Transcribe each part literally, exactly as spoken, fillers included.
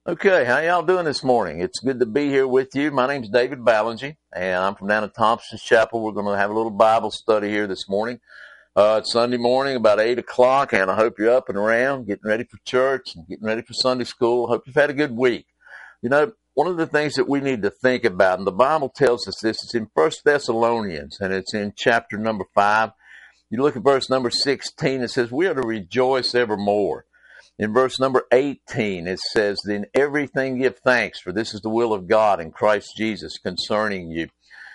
Okay, how y'all doing this morning? It's good to be here with you. My name's David Ballinger, and I'm from down at Thompson's Chapel. We're going to have a little Bible study here this morning. Uh, it's Sunday morning, about eight o'clock, and I hope you're up and around, getting ready for church and getting ready for Sunday school. Hope you've had a good week. You know, one of the things that we need to think about, and the Bible tells us this, it's in First Thessalonians, and it's in chapter number five. You look at verse number sixteen, it says, we are to rejoice evermore. In verse number eighteen, it says, in everything give thanks, for this is the will of God in Christ Jesus concerning you.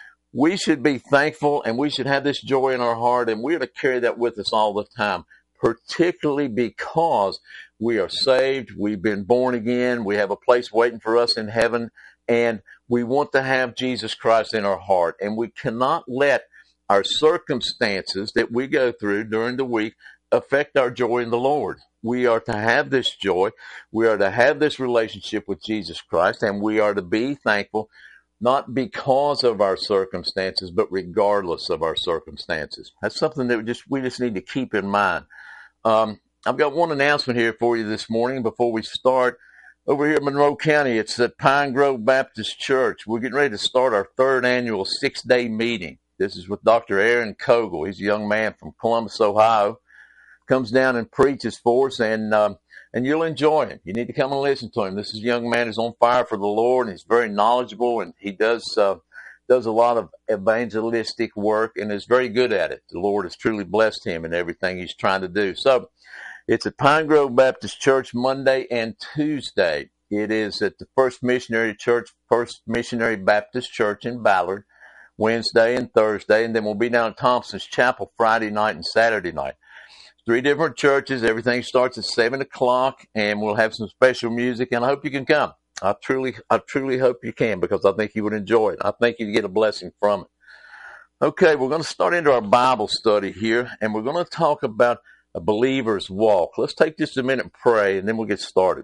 We should be thankful, and we should have this joy in our heart, and we are to carry that with us all the time, particularly because we are saved, we've been born again, we have a place waiting for us in heaven, and we want to have Jesus Christ in our heart, and we cannot let our circumstances that we go through during the week affect our joy in the Lord. We are to have this joy. We are to have this relationship with Jesus Christ, and we are to be thankful, not because of our circumstances, but regardless of our circumstances. That's something that we just we just need to keep in mind. Um, I've got one announcement here for you this morning before we start. Over here in Monroe County, it's at Pine Grove Baptist Church. We're getting ready to start our third annual six-day meeting. This is with Doctor Aaron Kogel. He's a young man from Columbus, Ohio. Comes down and preaches for us, and um, and you'll enjoy him. You need to come and listen to him. This is a young man who's on fire for the Lord, and he's very knowledgeable, and he does uh, does a lot of evangelistic work and is very good at it. The Lord has truly blessed him in everything he's trying to do. So it's at Pine Grove Baptist Church Monday and Tuesday. It is at the First Missionary Church, First Missionary Baptist Church in Ballard, Wednesday and Thursday, and then we'll be down at Thompson's Chapel Friday night and Saturday night. Three different churches. Everything starts at seven o'clock, and we'll have some special music, and I hope you can come. I truly, I truly hope you can, because I think you would enjoy it. I think you'd get a blessing from it. Okay, we're going to start into our Bible study here, and we're going to talk about a believer's walk. Let's take just a minute and pray, and then we'll get started.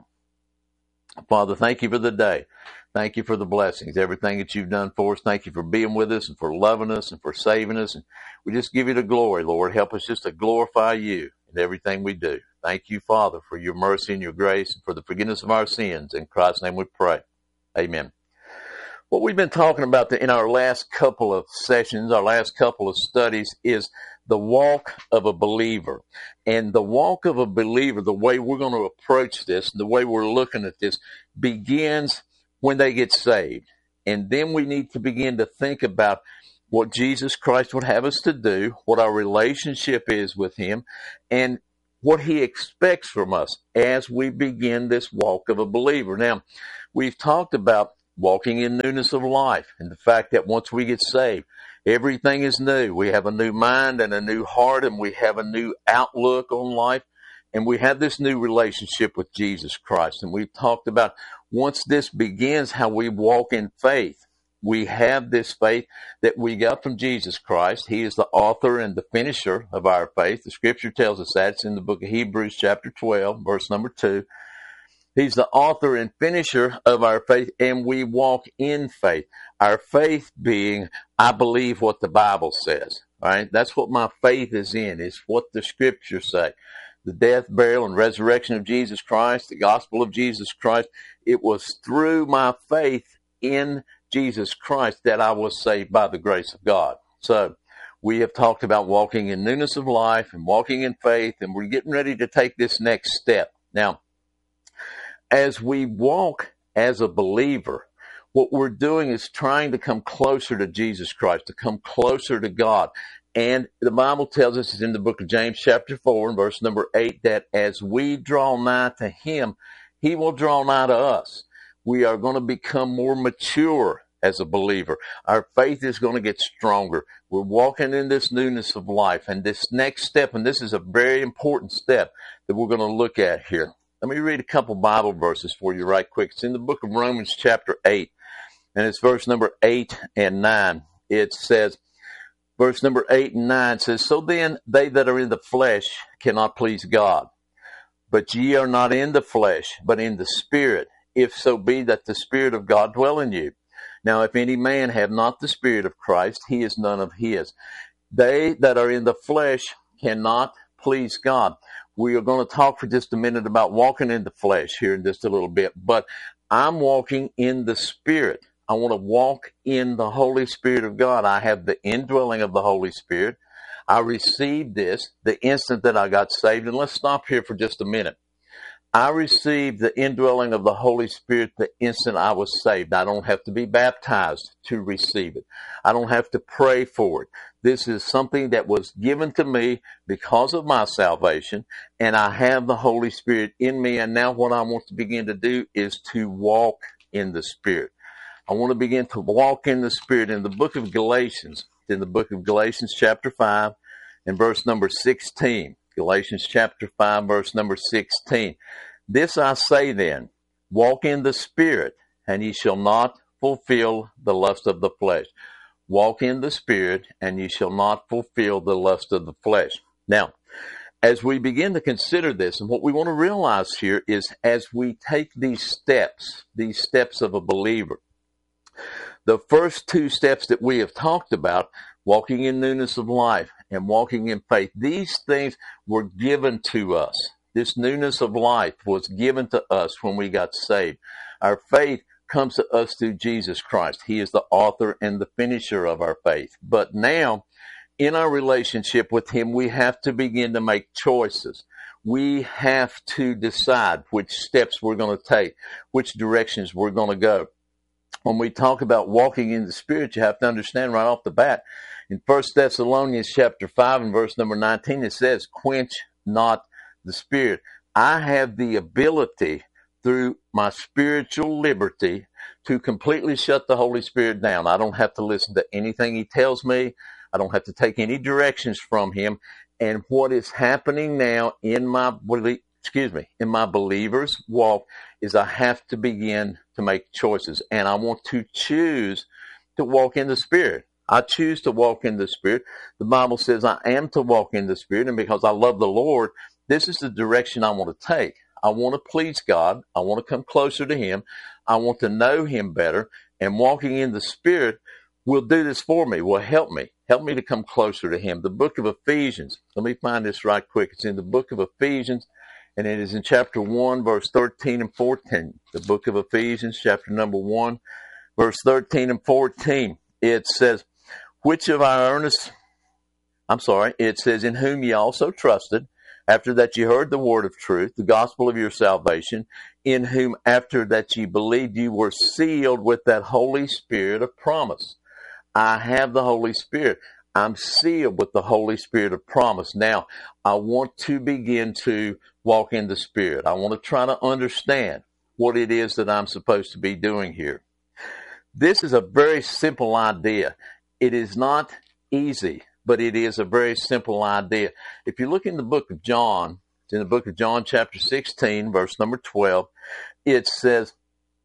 Father, thank you for the day. Thank you for the blessings, everything that you've done for us. Thank you for being with us and for loving us and for saving us. And we just give you the glory, Lord. Help us just to glorify you in everything we do. Thank you, Father, for your mercy and your grace and for the forgiveness of our sins. In Christ's name we pray. Amen. What we've been talking about in our last couple of sessions, our last couple of studies, is the walk of a believer. And the walk of a believer, the way we're going to approach this, the way we're looking at this, begins when they get saved. And then we need to begin to think about what Jesus Christ would have us to do, what our relationship is with him, and what he expects from us as we begin this walk of a believer. Now, we've talked about walking in newness of life and the fact that once we get saved, everything is new. We have a new mind and a new heart, and we have a new outlook on life, and we have this new relationship with Jesus Christ. And we've talked about once this begins, how we walk in faith. We have this faith that we got from Jesus Christ. He is the author and the finisher of our faith. The scripture tells us that. It's in the book of Hebrews chapter twelve, verse number two. He's the author and finisher of our faith, and we walk in faith. Our faith being, I believe what the Bible says. All right? That's what my faith is in. It's what the scriptures say. The death, burial, and resurrection of Jesus Christ, the gospel of Jesus Christ. It was through my faith in Jesus Christ that I was saved by the grace of God. So we have talked about walking in newness of life and walking in faith, and we're getting ready to take this next step. Now, as we walk as a believer, what we're doing is trying to come closer to Jesus Christ, to come closer to God. And the Bible tells us, it's in the book of James chapter four and verse number eight, that as we draw nigh to him, he will draw nigh to us. We are going to become more mature as a believer. Our faith is going to get stronger. We're walking in this newness of life. And this next step, and this is a very important step that we're going to look at here. Let me read a couple Bible verses for you right quick. It's in the book of Romans chapter eight, and it's verse number eight and nine. It says, verse number eight and nine says, so then they that are in the flesh cannot please God. But ye are not in the flesh, but in the Spirit, if so be that the Spirit of God dwell in you. Now, if any man have not the Spirit of Christ, he is none of his. They that are in the flesh cannot please God. We are going to talk for just a minute about walking in the flesh here in just a little bit. But I'm walking in the Spirit. I want to walk in the Holy Spirit of God. I have the indwelling of the Holy Spirit. I received this the instant that I got saved. And let's stop here for just a minute. I received the indwelling of the Holy Spirit the instant I was saved. I don't have to be baptized to receive it. I don't have to pray for it. This is something that was given to me because of my salvation, and I have the Holy Spirit in me. And now what I want to begin to do is to walk in the Spirit. I want to begin to walk in the Spirit. In the book of Galatians, in the book of Galatians chapter five and verse number sixteen. Galatians chapter five, verse number sixteen. This I say then, walk in the Spirit, and ye shall not fulfill the lust of the flesh. Walk in the Spirit, and ye shall not fulfill the lust of the flesh. Now, as we begin to consider this, and what we want to realize here is as we take these steps, these steps of a believer, the first two steps that we have talked about, walking in newness of life and walking in faith, these things were given to us. This newness of life was given to us when we got saved. Our faith comes to us through Jesus Christ. He is the author and the finisher of our faith. But now, in our relationship with Him, we have to begin to make choices. We have to decide which steps we're going to take, which directions we're going to go. When we talk about walking in the Spirit, you have to understand right off the bat, in First Thessalonians chapter five and verse number nineteen, it says, quench not the Spirit. I have the ability through my spiritual liberty to completely shut the Holy Spirit down. I don't have to listen to anything He tells me. I don't have to take any directions from Him. And what is happening now in my, excuse me, in my believer's walk is I have to begin to make choices. And I want to choose to walk in the Spirit. I choose to walk in the Spirit. The Bible says I am to walk in the Spirit, and because I love the Lord, this is the direction I want to take. I want to please God. I want to come closer to Him. I want to know Him better, and walking in the Spirit will do this for me, will help me, help me to come closer to Him. The book of Ephesians, let me find this right quick. It's in the book of Ephesians, and it is in chapter one, verse thirteen and fourteen. The book of Ephesians, chapter number one, verse thirteen and fourteen. It says, which of our earnest, I'm sorry, it says, in whom ye also trusted, after that ye heard the word of truth, the gospel of your salvation, in whom after that ye believed, you were sealed with that Holy Spirit of promise. I have the Holy Spirit. I'm sealed with the Holy Spirit of promise. Now, I want to begin to walk in the Spirit. I want to try to understand what it is that I'm supposed to be doing here. This is a very simple idea. It is not easy, but it is a very simple idea. If you look in the book of John, it's in the book of John chapter sixteen, verse number twelve, it says,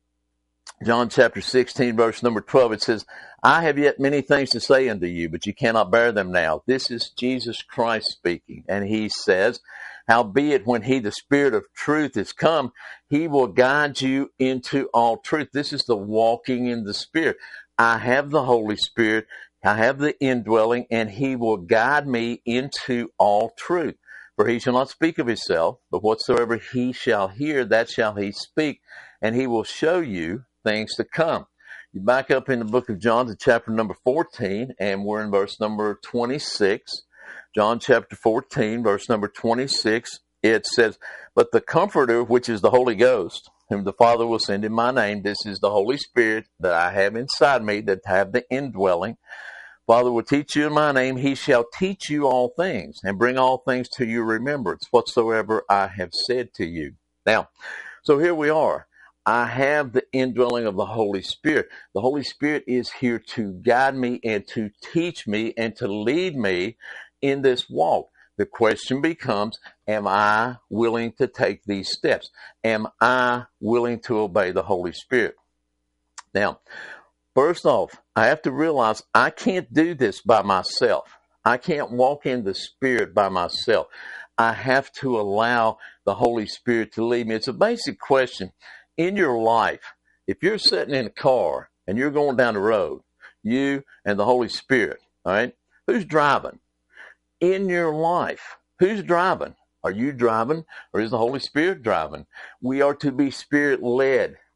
John chapter sixteen, verse number twelve, it says, I have yet many things to say unto you, but you cannot bear them now. This is Jesus Christ speaking. And He says, howbeit when He, the Spirit of truth, is come, He will guide you into all truth. This is the walking in the Spirit. I have the Holy Spirit. I have the indwelling, and He will guide me into all truth. For He shall not speak of Himself, but whatsoever He shall hear, that shall He speak, and He will show you things to come. You back up in the book of John to chapter number fourteen, and we're in verse number twenty-six. John chapter fourteen, verse number twenty-six, it says, but the Comforter, which is the Holy Ghost, whom the Father will send in my name, this is the Holy Spirit that I have inside me, that have the indwelling. Father will teach you in my name. He shall teach you all things, and bring all things to your remembrance, whatsoever I have said to you. Now, so here we are. I have the indwelling of the Holy Spirit. The Holy Spirit is here to guide me and to teach me and to lead me in this walk. The question becomes, am I willing to take these steps? Am I willing to obey the Holy Spirit? Now, first off, I have to realize I can't do this by myself. I can't walk in the Spirit by myself. I have to allow the Holy Spirit to lead me. It's a basic question. In your life, if you're sitting in a car and you're going down the road, you and the Holy Spirit, all right, who's driving? In your life, who's driving? Are you driving, or is the Holy Spirit driving? We are to be Spirit-led.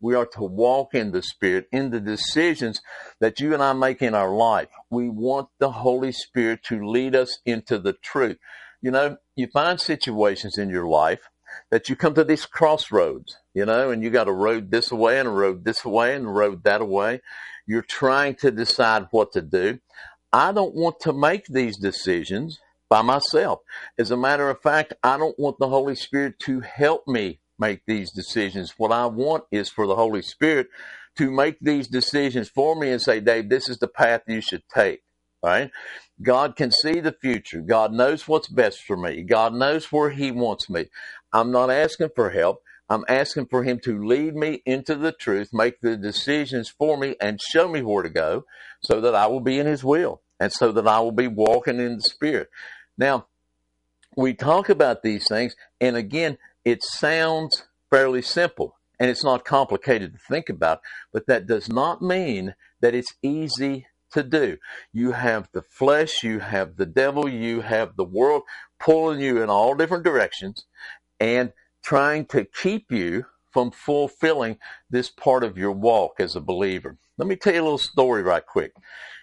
We are to walk in the Spirit, in the decisions that you and I make in our life. We want the Holy Spirit to lead us into the truth. You know, you find situations in your life that you come to these crossroads, you know, and you got a road this way and a road this way and a road that way. You're trying to decide what to do. I don't want to make these decisions by myself. As a matter of fact, I don't want the Holy Spirit to help me make these decisions. What I want is for the Holy Spirit to make these decisions for me and say, Dave, this is the path you should take. Right? God can see the future. God knows what's best for me. God knows where he wants me. I'm not asking for help. I'm asking for him to lead me into the truth, make the decisions for me, and show me where to go so that I will be in his will and so that I will be walking in the Spirit. Now, we talk about these things, and again, it sounds fairly simple, and it's not complicated to think about, but that does not mean that it's easy to do. You have the flesh, you have the devil, you have the world pulling you in all different directions and trying to keep you from fulfilling this part of your walk as a believer. Let me tell you a little story right quick.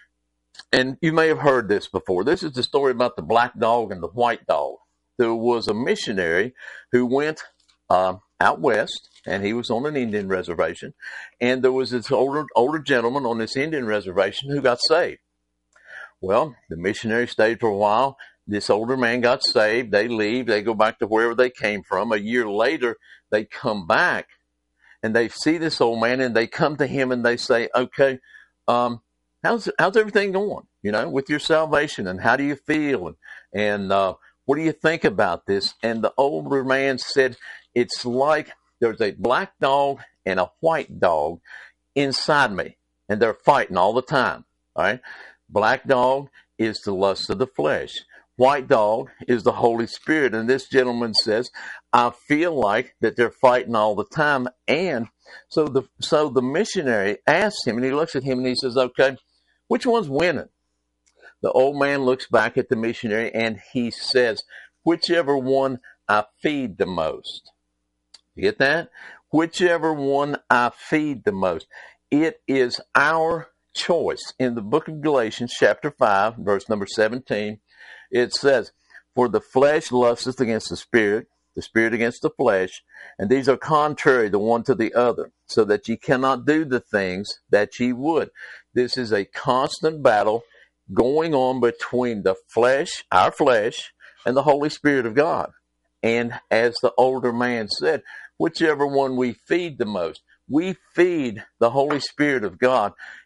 And you may have heard this before. This is the story about the black dog and the white dog. There was a missionary who went uh, out west, and he was on an Indian reservation, and there was this older older gentleman on this Indian reservation who got saved. Well, the missionary stayed for a while. This older man got saved. They leave. They go back to wherever they came from. A year later, they come back, and they see this old man, and they come to him, and they say, okay, um, how's how's everything going, you know, with your salvation, and how do you feel, and, and uh, what do you think about this? And the older man said, it's like there's a black dog and a white dog inside me, and they're fighting all the time. All right. Black dog is the lust of the flesh. White dog is the Holy Spirit. And this gentleman says, I feel like that they're fighting all the time. And so the, so the missionary asks him, and he looks at him and he says, okay, which one's winning? The old man looks back at the missionary and he says, whichever one I feed the most. You get that? Whichever one I feed the most. It is our choice. In the book of Galatians, chapter five, verse number seventeen, it says, for the flesh lusteth against the spirit, the spirit against the flesh, and these are contrary the one to the other, so that ye cannot do the things that ye would. This is a constant battle going on between the flesh, our flesh, and the Holy Spirit of God. And as the older man said, whichever one we feed the most, we feed the Holy Spirit of God.